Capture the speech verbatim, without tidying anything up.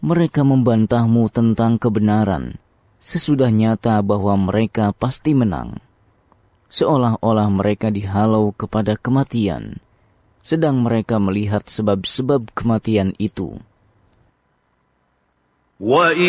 mereka membantahmu tentang kebenaran, sesudah nyata bahwa mereka pasti menang. Seolah-olah mereka dihalau kepada kematian, sedang mereka melihat sebab-sebab kematian itu. وَإِذْ